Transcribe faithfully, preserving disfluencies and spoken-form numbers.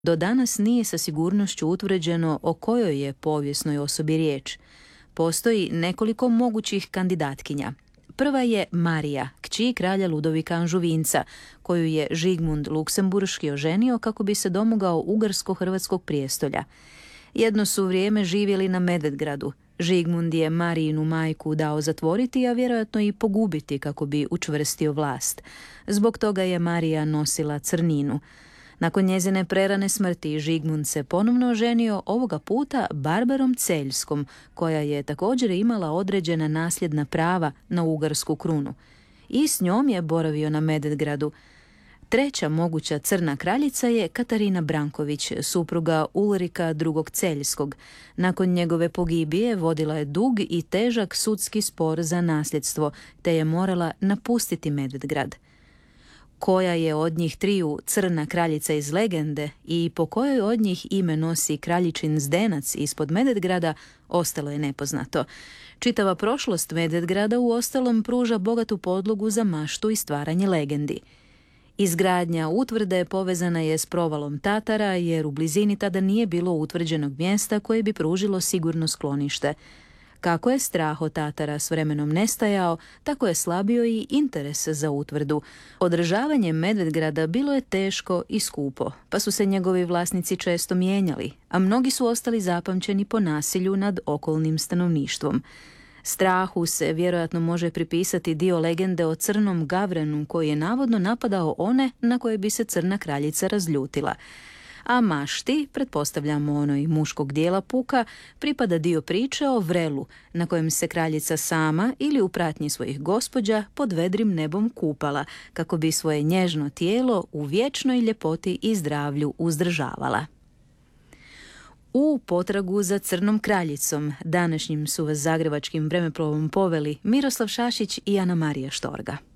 Do danas nije sa sigurnošću utvrđeno o kojoj je povijesnoj osobi riječ. Postoji nekoliko mogućih kandidatkinja. Prva je Marija, kći kralja Ludovika Anžuvinca, koju je Žigmund Luksemburški oženio kako bi se domogao ugarsko-hrvatskog prijestolja. Jedno su vrijeme živjeli na Medvedgradu. Žigmund je Marijinu majku dao zatvoriti, a vjerojatno i pogubiti kako bi učvrstio vlast. Zbog toga je Marija nosila crninu. Nakon njezine prerane smrti Žigmund se ponovno oženio, ovoga puta Barbarom Celjskom, koja je također imala određena nasljedna prava na ugarsku krunu. I s njom je boravio na Medvedgradu. Treća moguća crna kraljica je Katarina Branković, supruga Ulrika drugog. Celjskog. Nakon njegove pogibije vodila je dug i težak sudski spor za nasljedstvo, te je morala napustiti Medvedgrad. Koja je od njih triju crna kraljica iz legende i po kojoj od njih ime nosi kraljičin zdenac ispod Medvedgrada, ostalo je nepoznato. Čitava prošlost Medvedgrada u ostalom pruža bogatu podlogu za maštu i stvaranje legendi. Izgradnja utvrde povezana je s provalom Tatara, jer u blizini tada nije bilo utvrđenog mjesta koje bi pružilo sigurno sklonište. Kako je strah od Tatara s vremenom nestajao, tako je slabio i interes za utvrdu. Održavanje Medvedgrada bilo je teško i skupo, pa su se njegovi vlasnici često mijenjali, a mnogi su ostali zapamćeni po nasilju nad okolnim stanovništvom. Strahu se vjerojatno može pripisati dio legende o crnom gavranu koji je navodno napadao one na koje bi se crna kraljica razljutila. A mašti, pretpostavljamo onoj muškog dijela puka, pripada dio priče o vrelu, na kojem se kraljica sama ili u pratnji svojih gospođa pod vedrim nebom kupala, kako bi svoje nježno tijelo u vječnoj ljepoti i zdravlju uzdržavala. U potragu za crnom kraljicom današnjim su vas zagrebačkim vremeplovom poveli Miroslav Šašić i Ana Marija Štorga.